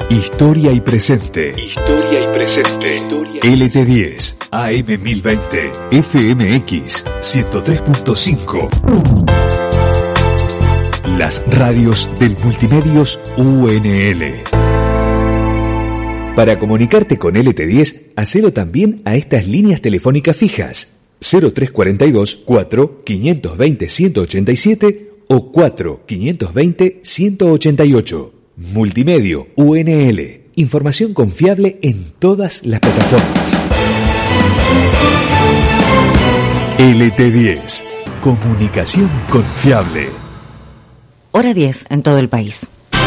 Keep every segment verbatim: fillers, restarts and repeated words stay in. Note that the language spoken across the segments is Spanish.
Historia y presente. Historia y presente. L T diez, A M mil veinte, F M X ciento tres punto cinco. Las radios del Multimedios U N L. Para comunicarte con L T diez, hacelo también a estas líneas telefónicas fijas: cero tres cuarenta y dos, cuatro, quinientos veinte, ciento ochenta y siete o cuatro, quinientos veinte, ciento ochenta y ocho. Multimedio U N L. Información confiable en todas las plataformas. L T diez. Comunicación confiable. Hora diez en todo el país.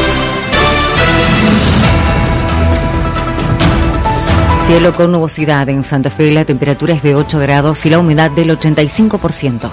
Cielo con nubosidad en Santa Fe, la temperatura es de ocho grados y la humedad del ochenta y cinco por ciento.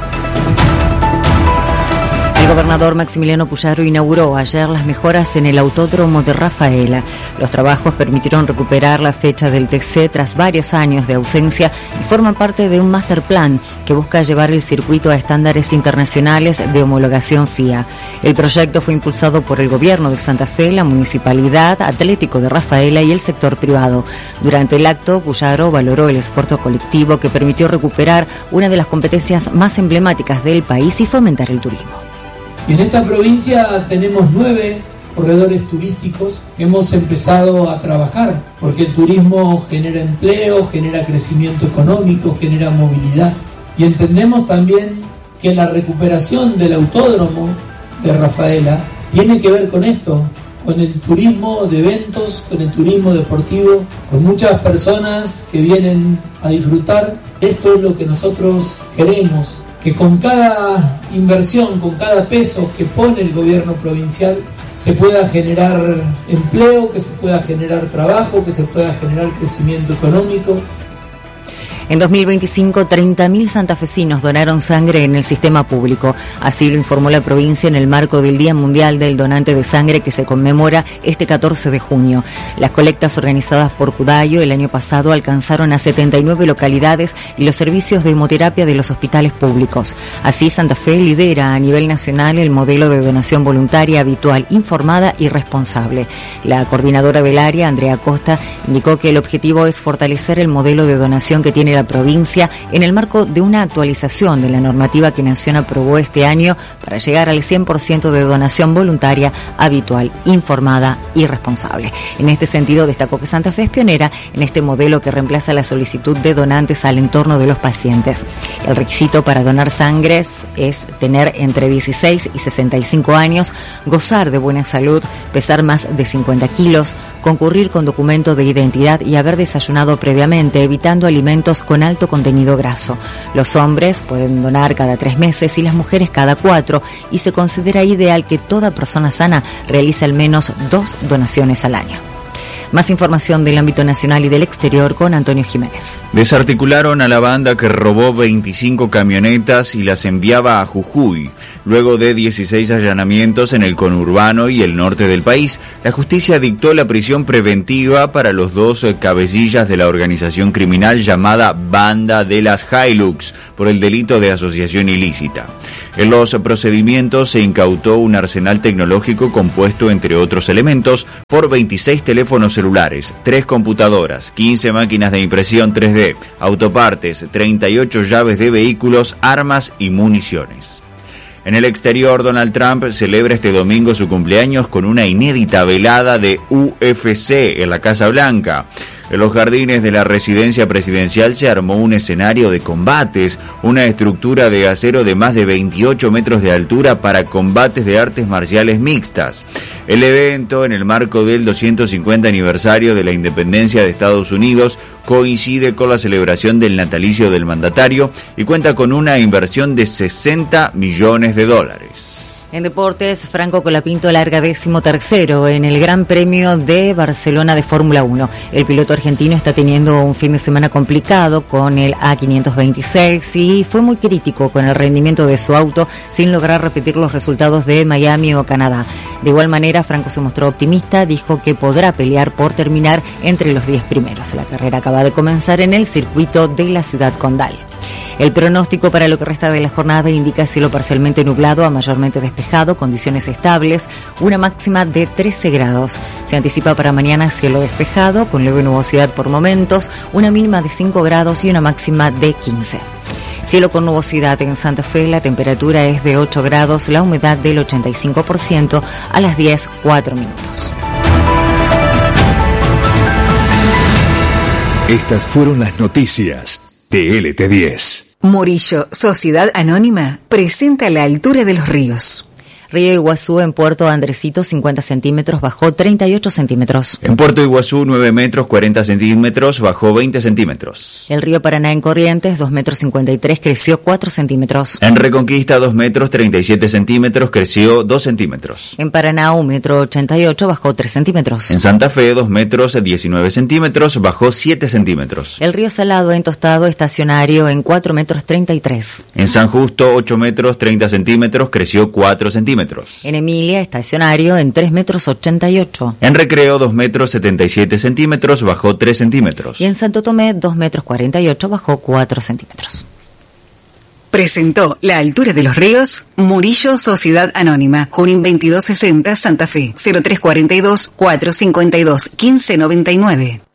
El gobernador Maximiliano Puyaro inauguró ayer las mejoras en el Autódromo de Rafaela. Los trabajos permitieron recuperar la fecha del T C tras varios años de ausencia y forman parte de un master plan que busca llevar el circuito a estándares internacionales de homologación F I A. El proyecto fue impulsado por el gobierno de Santa Fe, la Municipalidad, Atlético de Rafaela y el sector privado. Durante el acto, Puyaro valoró el esfuerzo colectivo que permitió recuperar una de las competencias más emblemáticas del país y fomentar el turismo. Y en esta provincia tenemos nueve corredores turísticos que hemos empezado a trabajar, porque el turismo genera empleo, genera crecimiento económico, genera movilidad. Y entendemos también que la recuperación del autódromo de Rafaela tiene que ver con esto, con el turismo de eventos, con el turismo deportivo, con muchas personas que vienen a disfrutar. Esto es lo que nosotros queremos, que con cada inversión, con cada peso que pone el gobierno provincial, se pueda generar empleo, que se pueda generar trabajo, que se pueda generar crecimiento económico. En dos mil veinticinco, treinta mil santafesinos donaron sangre en el sistema público. Así lo informó la provincia en el marco del Día Mundial del Donante de Sangre que se conmemora este catorce de junio. Las colectas organizadas por Cudayo el año pasado alcanzaron a setenta y nueve localidades y los servicios de hemoterapia de los hospitales públicos. Así, Santa Fe lidera a nivel nacional el modelo de donación voluntaria, habitual, informada y responsable. La coordinadora del área, Andrea Costa, indicó que el objetivo es fortalecer el modelo de donación que tiene la provincia en el marco de una actualización de la normativa que Nación aprobó este año para llegar al cien por ciento de donación voluntaria, habitual, informada y responsable. En este sentido, destacó que Santa Fe es pionera en este modelo que reemplaza la solicitud de donantes al entorno de los pacientes. El requisito para donar sangre es tener entre dieciséis y sesenta y cinco años, gozar de buena salud, pesar más de cincuenta kilos, concurrir con documento de identidad y haber desayunado previamente, evitando alimentos con alto contenido graso. Los hombres pueden donar cada tres meses y las mujeres cada cuatro, y se considera ideal que toda persona sana realice al menos dos donaciones al año. Más información del ámbito nacional y del exterior con Antonio Jiménez. Desarticularon a la banda que robó veinticinco camionetas y las enviaba a Jujuy. Luego de dieciséis allanamientos en el conurbano y el norte del país, la justicia dictó la prisión preventiva para los dos cabecillas de la organización criminal llamada Banda de las Hilux por el delito de asociación ilícita. En los procedimientos se incautó un arsenal tecnológico compuesto, entre otros elementos, por veintiséis teléfonos celulares, tres computadoras, quince máquinas de impresión tres D, autopartes, treinta y ocho llaves de vehículos, armas y municiones. En el exterior, Donald Trump celebra este domingo su cumpleaños con una inédita velada de U F C en la Casa Blanca. En los jardines de la residencia presidencial se armó un escenario de combates, una estructura de acero de más de veintiocho metros de altura para combates de artes marciales mixtas. El evento, en el marco del doscientos cincuenta aniversario de la independencia de Estados Unidos, coincide con la celebración del natalicio del mandatario y cuenta con una inversión de sesenta millones de dólares. En deportes, Franco Colapinto larga décimo tercero en el Gran Premio de Barcelona de Fórmula uno. El piloto argentino está teniendo un fin de semana complicado con el A quinientos veintiséis y fue muy crítico con el rendimiento de su auto sin lograr repetir los resultados de Miami o Canadá. De igual manera, Franco se mostró optimista, dijo que podrá pelear por terminar entre los diez primeros. La carrera acaba de comenzar en el circuito de la Ciudad Condal. El pronóstico para lo que resta de la jornada indica cielo parcialmente nublado a mayormente despejado, condiciones estables, una máxima de trece grados. Se anticipa para mañana cielo despejado, con leve nubosidad por momentos, una mínima de cinco grados y una máxima de quince. Cielo con nubosidad en Santa Fe, la temperatura es de ocho grados, la humedad del ochenta y cinco por ciento a las diez, cuatro minutos. Estas fueron las noticias de L T diez. Murillo, Sociedad Anónima, presenta La Altura de los Ríos. Río Iguazú en Puerto Andresito, cincuenta centímetros, bajó treinta y ocho centímetros. En Puerto Iguazú, nueve metros, cuarenta centímetros, bajó veinte centímetros. El río Paraná en Corrientes, dos metros cincuenta y tres, creció cuatro centímetros. En Reconquista, dos metros, treinta y siete centímetros, creció dos centímetros. En Paraná, un metro ochenta y ocho, bajó tres centímetros. En Santa Fe, dos metros, diecinueve centímetros, bajó siete centímetros. El río Salado en Tostado, estacionario en cuatro metros treinta y tres. En San Justo, ocho metros, treinta centímetros, creció cuatro centímetros. En Emilia, estacionario en tres metros ochenta y ocho. En Recreo, dos metros setenta y siete centímetros, bajó tres centímetros. Y en Santo Tomé, dos metros cuarenta y ocho, bajó cuatro centímetros. Presentó La Altura de los Ríos, Murillo, Sociedad Anónima, Junín veintidós sesenta, Santa Fe, cero tres cuarenta y dos, cuatrocientos cincuenta y dos, quince noventa y nueve.